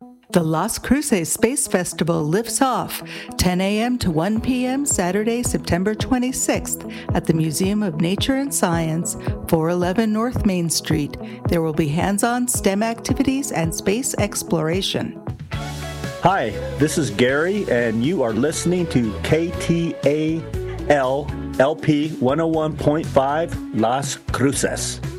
The Las Cruces Space Festival lifts off 10 a.m. to 1 p.m. Saturday, September 26th at the Museum of Nature and Science, 411 North Main Street. There will be hands-on STEM activities and space exploration. Hi, this is Gary, and you are listening to KTAL LP 101.5 Las Cruces.